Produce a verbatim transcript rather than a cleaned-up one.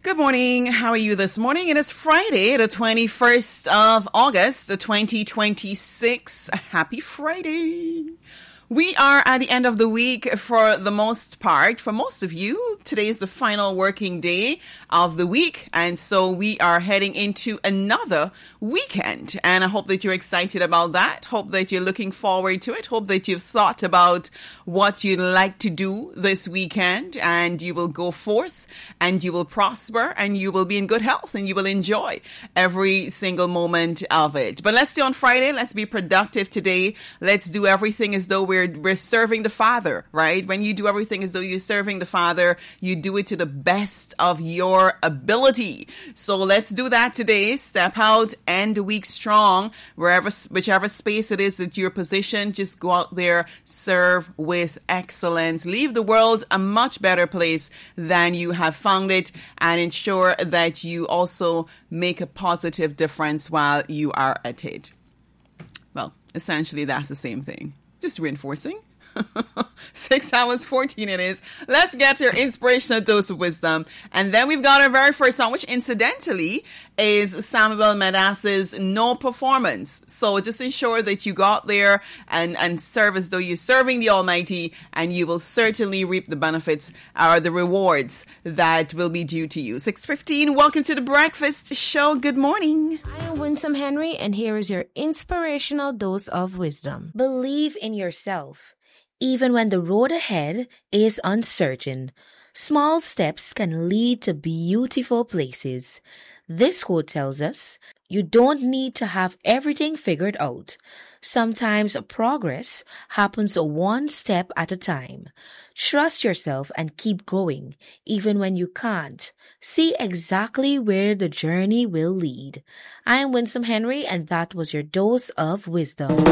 Good morning. How are you this morning? It is Friday, the twenty-first of August, twenty twenty-six. Happy Friday. We are at the end of the week for the most part. For most of you, today is the final working day of the week. And so we are heading into another weekend. And I hope that you're excited about that. Hope that you're looking forward to it. Hope that you've thought about what you'd like to do this weekend. And you will go forth and you will prosper and you will be in good health and you will enjoy every single moment of it. But let's stay on Friday. Let's be productive today. Let's do everything as though we're We're, we're serving the Father, right? When you do everything as though you're serving the Father, you do it to the best of your ability. So let's do that today. Step out, end the week strong. Wherever, whichever space it is that you're positioned, just go out there, serve with excellence. Leave the world a much better place than you have found it, and ensure that you also make a positive difference while you are at it. Well, essentially, that's the same thing. Just reinforcing. Six hours, fourteen it is. Let's get to your inspirational dose of wisdom. And then we've got our very first song, which incidentally is Samuel Medas's No Performance. So just ensure that you go out there and, and serve as though you're serving the Almighty, and you will certainly reap the benefits or the rewards that will be due to you. six fifteen, welcome to the Breakfast Show. Good morning. I am Winsome Henry, and here is your inspirational dose of wisdom. Believe in yourself. Even when the road ahead is uncertain, small steps can lead to beautiful places. This quote tells us, you don't need to have everything figured out. Sometimes progress happens one step at a time. Trust yourself and keep going, even when you can't. See exactly where the journey will lead. I am Winsome Henry, and that was your dose of wisdom.